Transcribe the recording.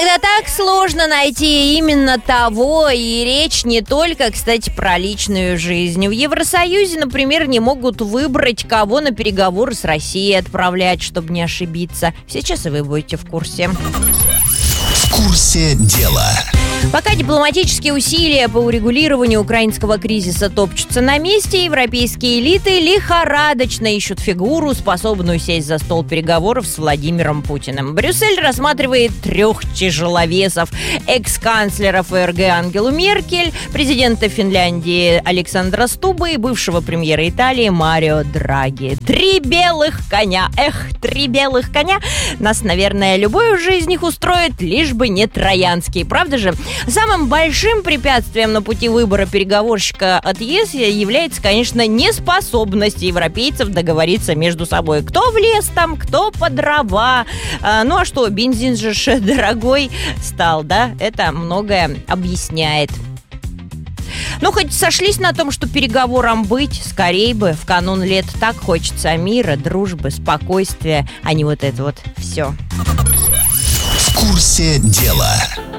Иногда так сложно найти именно того, и речь не только, кстати, про личную жизнь. В Евросоюзе, например, не могут выбрать, кого на переговоры с Россией отправлять, чтобы не ошибиться. Сейчас и вы будете в курсе. В курсе дела. Пока дипломатические усилия по урегулированию украинского кризиса топчутся на месте, европейские элиты лихорадочно ищут фигуру, способную сесть за стол переговоров с Владимиром Путиным. Брюссель рассматривает 3 тяжеловесов: экс-канцлера ФРГ Ангелу Меркель, президента Финляндии Александра Стуба и бывшего премьера Италии Марио Драги. 3 белых коня. 3 белых коня. Нас, наверное, любой уже из них устроит, лишь бы не троянский. Правда же? Самым большим препятствием на пути выбора переговорщика от ЕС является, конечно, неспособность европейцев договориться между собой. Кто в лес там, кто по дрова. Ну а что, бензин же дорогой стал, да? Это многое объясняет. Ну, хоть сошлись на том, что переговорам быть, скорей бы. В канун лет так хочется мира, дружбы, спокойствия, а не вот это вот все. В курсе дела.